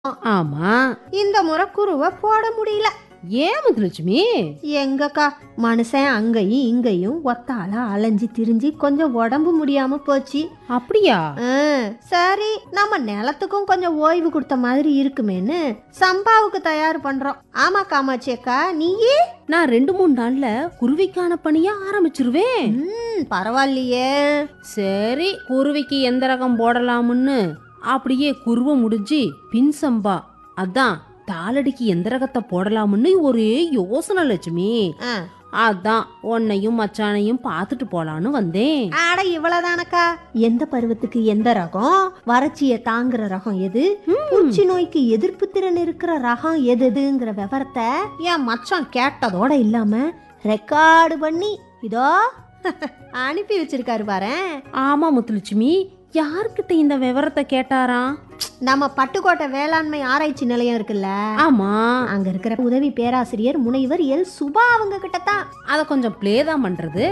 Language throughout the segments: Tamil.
ஆமா. இந்த முறை குருவை போட முடியல. ஏன் முத்துலட்சுமி? எங்கக்கா, மனுஷன் அங்கேயும் இங்கேயும் ஒத்தால அலைஞ்சு திரிஞ்சு கொஞ்சம் உடம்பு முடியாம போச்சு. அப்படியா? சரி, நம்ம நிலத்துக்கும் கொஞ்சம் ஓய்வு கொடுத்த மாதிரி இருக்குமேன்னு சம்பாவுக்கு தயார் பண்றோம். ஆமா காமாட்சி அக்கா, நீயே? நான் 2-3 நாள்ல குருவிக்கான பணியா ஆரம்பிச்சிருவேன். பரவாயில்லையே. சரி, குருவிக்கு எந்த ரகம் போடலாம்னு அப்படியே குருவை முடிஞ்சு பின் சம்பா, அதான் தாளடிக்கு எந்த ரகத்தை போடலாம்னு ஒரே யோசனை லட்சுமி. ஆ, அதான் உன்னையும் மச்சானையும் பார்த்துட்டு போலான்னு வந்தேன். ஆட இவ்வளவுதானக்கா. எந்த பருவத்துக்கு எந்த ரகம், வறட்சியை தாங்குற ரகம் எது, பூச்சி நோய்க்கு எதிர்ப்பு திறன் இருக்கிற ரகம் எதுங்கிற விவரத்தை என் மச்சான் கேட்டதோட இல்லாம ரெக்கார்டு பண்ணி இதோ அனுப்பி வச்சிருக்காரு பாரேன். ஆமா முத்துலட்சுமி, யார்கிட்ட இந்த விவரத்தை கேட்டாராம்? நம்ம பட்டுக்கோட்டை வேளாண்மை ஆராய்ச்சி நிலையம் இருக்குல்ல, ஆமா, அங்க இருக்கிற உதவி பேராசிரியர் முனைவர் எல் சுபா அவங்க கிட்ட தான். அத கொஞ்சம் ப்ளே தான் பண்றது.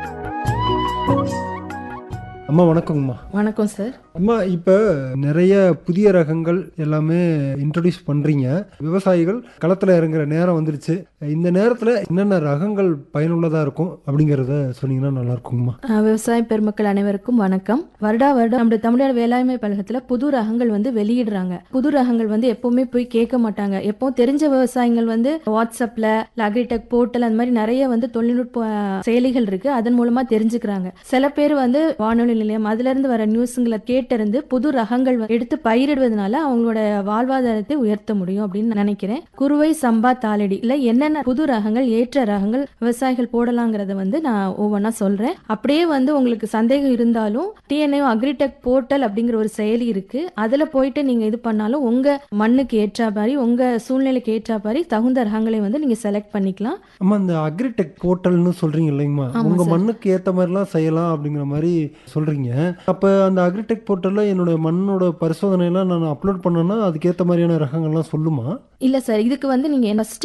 அம்மா வணக்கங்கம்மா. வணக்கம் சார். அம்மா, இப்போ நிறைய புதிய ரகங்கள் எல்லாமே இன்ட்ரடியூஸ் பண்ணுறீங்க. விவசாயிகள் களத்தில் இறங்குற நேரம் வந்துருச்சு. இந்த நேரத்தில் என்னென்ன ரகங்கள் பயனுள்ளதாக இருக்கும் அப்படிங்கிறத சொன்னீங்கன்னா நல்லா இருக்குங்கம்மா. விவசாய பெருமக்கள் அனைவருக்கும் வணக்கம். வருடம் நம்முடைய தமிழ்நாடு வேளாண்மை பழகத்தில் புது ரகங்கள் வெளியிடுறாங்க. புது ரகங்கள் எப்பவுமே போய் கேட்க மாட்டாங்க. எப்பவும் தெரிஞ்ச விவசாயிகள் வாட்ஸ்அப்ல அக்ரிடெக் போர்ட்டல் அந்த மாதிரி நிறைய தொழில்நுட்ப செயலிகள் இருக்கு, அதன் மூலமா தெரிஞ்சுக்கிறாங்க. சில பேர் வானொலி நிலையம் அதுல இருந்து வர நியூஸுங்களை கேட்டிருந்து புது ரகங்கள் எடுத்து பயிரிடுவதனால அவங்களோட வாழ்வாதாரத்தை உயர்த்த முடியும் அப்படின்னு நினைக்கிறேன். குருவை, சம்பா, தாளடி இல்ல என்னென்ன புது ரகங்கள், ஏற்ற ரகங்கள் விவசாயிகள் போடலாங்கிறத நான் ஒவ்வொன்னா சொல்றேன். அப்படியே உங்களுக்கு சந்தேகம் இருந்தாலும் டிஎன்ஏ அக்ரிடெக் போர்ட்டல் அப்படிங்கிற ஒரு செயலி இருக்கு, அதுல போயிட்டு நீங்க இது பண்ணாலும் உங்க மண்ணுக்கு ஏற்ற மாதிரி, உங்க சூழ்நிலைக்கு ஏற்ற மாதிரி தகுந்த ரகங்களை நீங்க செலக்ட் பண்ணிக்கலாம். அம்மா, இந்த அக்ரிடெக் போர்ட்டல்னு சொல்றீங்க இல்லைங்கம்மா, உங்க மண்ணுக்கு ஏற்ற மாதிரிலாம் செய்யலாம் அப்படிங்கிற மாதிரி சொல்றீங்க. அப்போ அந்த அக்ரிடெக் போர்ட்டலில் என்னோட மண்ணோட பரிசோதனையெல்லாம் நான் அப்லோட் பண்ணேன்னா அதுக்கேற்ற மாதிரியான ரகங்கள்லாம் சொல்லுமா? இல்ல சார், இதுக்கு நீங்க ஃபர்ஸ்ட்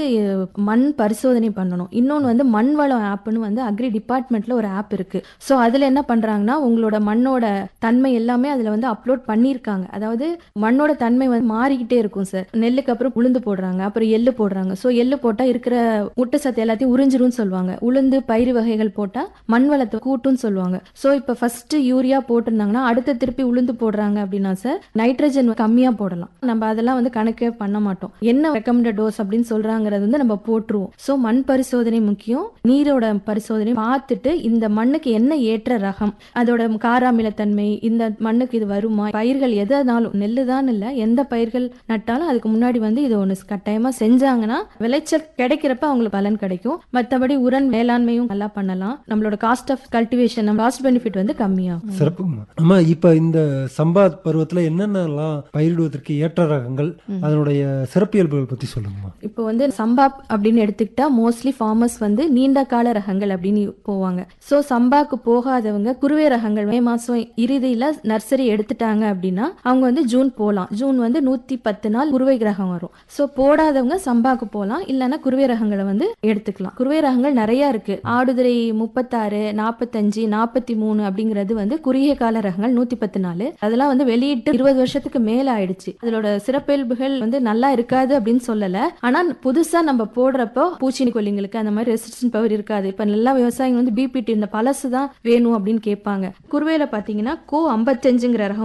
மண் பரிசோதனை பண்ணணும். இன்னொன்று மண் வளம் ஆப்னு அக்ரி டிபார்ட்மெண்ட்ல ஒரு ஆப் இருக்கு. ஸோ அதுல என்ன பண்றாங்கன்னா உங்களோட மண்ணோட தன்மை எல்லாமே அதுல அப்லோட் பண்ணியிருக்காங்க. அதாவது மண்ணோட தன்மை மாறிக்கிட்டே இருக்கும் சார். நெல்லுக்கு அப்புறம் உளுந்து போடுறாங்க, அப்புறம் எள்ளு போடுறாங்க. ஸோ எள்ளு போட்டா இருக்கிற ஊட்டச்சத்து எல்லாத்தையும் உறிஞ்சிரும் சொல்லுவாங்க. உளுந்து பயிர் வகைகள் போட்டா மண் வளத்தை கூட்டுன்னு சொல்லுவாங்க. ஸோ இப்போ ஃபர்ஸ்ட் யூரியா போட்டிருந்தாங்கன்னா அடுத்த திருப்பி உளுந்து போடுறாங்க அப்படின்னா சார் நைட்ரஜன் கம்மியா போடலாம். நம்ம அதெல்லாம் கணக்கே பண்ண மாட்டோம். என்ன ரெக்கமெண்டட் டோஸ் அப்படின்னு சொல்றாங்கிறது நம்ம போட்டுருவோம். ஸோ மண் பரிசோதனை முக்கியம். நீரோட பரிசோதனை பார்த்துட்டு இந்த மண்ணுக்கு என்ன ஏற்ற ரகம், அதோட காராமிலத்தன்மை, இந்த மண்ணுக்கு இது வருமா, பயிர்கள் எதானாலும் நெல்லு தான் இல்ல எந்த பயிர்கள் நட்டாலும் அதுக்கு முன்னாடி இது ஒன்று கட்டாயமா செஞ்சாங்கன்னா விளைச்சல் கிடைக்கிறப்ப அவங்களுக்கு பலன் கிடைக்கும். மற்றபடி உரன் மேலாண்மையும் நல்லா பண்ணலாம். நம்மளோட cost of cultivation, cost benefit கம்மியாகும். சிறப்புங்கம்மா. அம்மா, இப்போ இந்த சம்பா பருவத்தில் என்னென்னலாம் பயிரிடுவதற்கு ஏற்ற ரகங்கள், அதனுடைய சிறப்பியல்புகள் பத்தி சொல்லுங்கம்மா. இப்போ சம்பா அப்படின்னு எடுத்துக்கிட்டா மோஸ்ட்லி ஃபார்மர்ஸ் நீண்ட கால ரகங்கள் அப்படின்னு போவாங்க. ஸோ சம்பாக்கு போகாதவங்க குருவே ரகங்கள் மே மாசம் இறுதியில நர்சரி எடுத்துட்டாங்க அப்படின்னா அவங்க ஜூன் போகலாம். ஜூன் 110 நாள் குருவை ரகம் வரும். ஸோ போடாதவங்க சம்பாக்கு போகலாம், இல்லைன்னா குருவே ரகங்களை எடுத்துக்கலாம். குருவே ரகங்கள் நிறைய இருக்கு. ஆடுதுறை 36, 45, 43 அப்படிங்கிறது குறுகிய கால ரகங்கள் 110 நாள். அதெல்லாம் வெளியிட்டு 20 வருஷத்துக்கு மேல ஆயிடுச்சு. அதோட சிறப்பியல்புகள் நல்லா இருக்காது அப்படின்னு சொல்லல. ஆனா புதுசா நம்ம போடுறப்போ பூச்சி கொல்லிங்களுக்கு அந்த மாதிரி ரெசிஸ்டன்ட் பவர் இருக்காது. இப்ப நல்லா விவசாயிங்க பிபிடி இந்த பழசு தான் வேணும் அப்படின்னு கேட்பாங்க. குருவையில பாத்தீங்கன்னா கோ 55ங்கிற ரகம்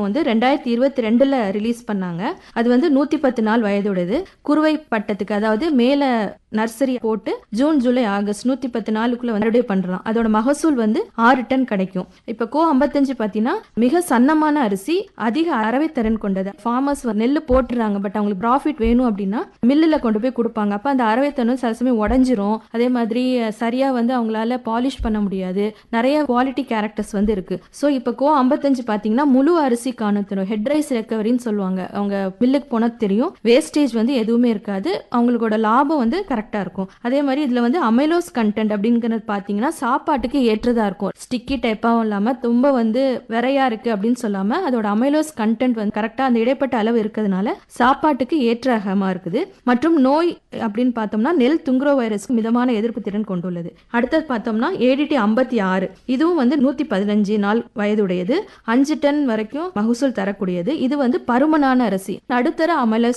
2022ல ரிலீஸ் பண்ணாங்க. அது 110 நாள் வயதுடையது. குருவை பட்டத்துக்கு, அதாவது மேல நர்சரி போட்டு ஜூன், ஜூலை, ஆகஸ்ட் 110 நாளுக்குள்ள மறுபடியும் பண்றலாம். அதோட மகசூல் 6 டன் கிடைக்கும். இப்ப கோ 55 பாத்தீங்கன்னா மிக சன்னமான அரிசி, அதிக அரவை திறன் கொண்டது. ஃபார்மர்ஸ் நெல்லு போட்டுறாங்க, பட் அவங்களுக்கு ப்ராஃபிட் வேணும் அப்படின்னா மில்லுல கொண்டு போய் கொடுப்பாங்க. அப்ப அந்த அரவை திறன் சில சமயம் உடஞ்சிரும். அதே மாதிரி சரியா அவங்களால பாலிஷ் பண்ண முடியாது. நிறைய குவாலிட்டி கேரக்டர்ஸ் இருக்கு. சோ இப்ப கோ 55 பாத்தீங்கன்னா முழு அரிசி காணத்தரும், ஹெட் ரைஸ் ரெக்கவரின்னு சொல்லுவாங்க. அவங்க மில்லுக்கு போனா தெரியும், வேஸ்டேஜ் எதுவுமே இருக்காது. அவங்களோட லாபம் கரெக்டா இருக்கும். அதே மாதிரி இதுல அமைலோஸ் கண்டென்ட் அப்படிங்கிறது பாத்தீங்கன்னா சாப்பாட்டுக்கு ஏற்றதா இருக்கும். ஸ்டிக்கி டைப்பாவும் இல்லாம ரொம்ப வந்து விரையா இருக்கு அப்படின்னு சொல்லாம அதோட அமைலோஸ் கண்டென்ட் வந்து கரெக்டா அந்த இடைப்பட்ட அளவு இருக்கிறதுனால சாப்பாட்டுக்கு ஏற்ற ரகமா இருக்குது. மற்றும் நோய் அப்படின்னு பார்த்தோம்னா நெல் துங்குரோ வைரஸ்க்கு மிதமான எதிர்ப்பு திறன் கொண்டுள்ளது. அடுத்தது பார்த்தோம்னா ADT 56, இதுவும் வந்து 115 நாள் வயதுடையது, 5 டன் வரைக்கும் மகசூல் தரக்கூடியது. இது வந்து பருமனான அரிசி, நடுத்தர அமைலோஸ்